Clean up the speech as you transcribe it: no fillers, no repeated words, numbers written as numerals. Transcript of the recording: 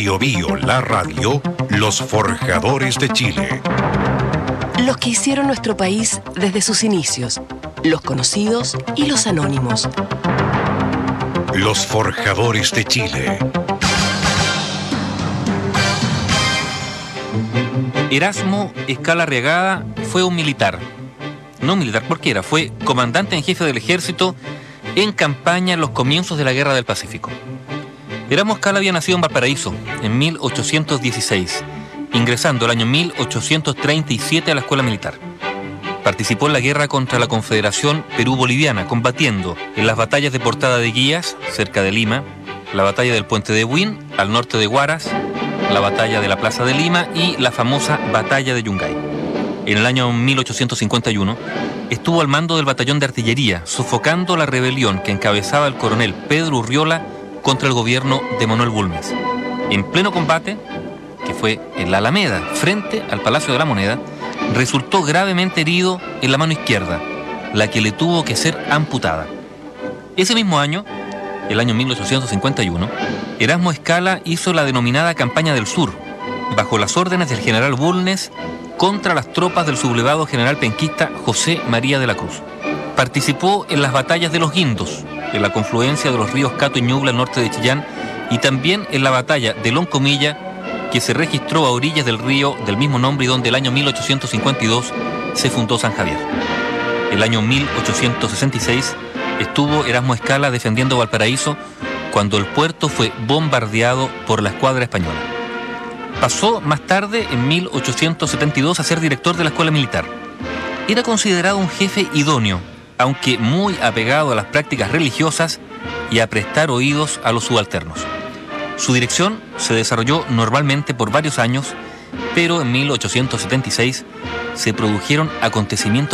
Biobío, la radio, los forjadores de Chile. Los que hicieron nuestro país desde sus inicios, los conocidos y los anónimos. Los forjadores de Chile. Erasmo Escala Arriagada fue un militar. No militar cualquiera, fue comandante en jefe del ejército en campaña en los comienzos de la Guerra del Pacífico. Erasmo Escala había nacido en Valparaíso en 1816, ingresando el año 1837 a la escuela militar. Participó en la guerra contra la Confederación Perú-Boliviana, combatiendo en las batallas de Portada de Guías, cerca de Lima, la batalla del Puente de Buin, al norte de Huaraz, la batalla de la Plaza de Lima y la famosa batalla de Yungay. En el año 1851 estuvo al mando del batallón de artillería, sofocando la rebelión que encabezaba el coronel Pedro Urriola contra el gobierno de Manuel Bulnes. En pleno combate, que fue en la Alameda, frente al Palacio de la Moneda, resultó gravemente herido en la mano izquierda, la que le tuvo que ser amputada. Ese mismo año, el año 1851, Erasmo Escala hizo la denominada Campaña del Sur, bajo las órdenes del general Bulnes contra las tropas del sublevado general penquista José María de la Cruz. Participó en las batallas de los Guindos, en la confluencia de los ríos Cato y Ñuble al norte de Chillán, y también en la batalla de Loncomilla, que se registró a orillas del río del mismo nombre y donde el año 1852 se fundó San Javier. El año 1866 estuvo Erasmo Escala defendiendo Valparaíso cuando el puerto fue bombardeado por la escuadra española. Pasó más tarde, en 1872, a ser director de la escuela militar. Era considerado un jefe idóneo, aunque muy apegado a las prácticas religiosas y a prestar oídos a los subalternos. Su dirección se desarrolló normalmente por varios años, pero en 1876 se produjeron acontecimientos